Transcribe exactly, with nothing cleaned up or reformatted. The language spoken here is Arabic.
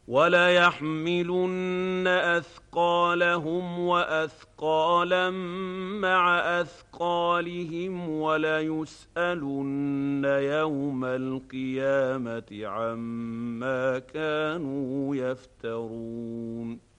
وَلَيَحْمِلُنَّ أَثْقَالَهُمْ وَأَثْقَالًا مَّعَ أَثْقَالِهِمْ وَلَيُسْأَلُنَّ يَوْمَ الْقِيَامَةِ عَمَّا كَانُوا يَفْتَرُونَ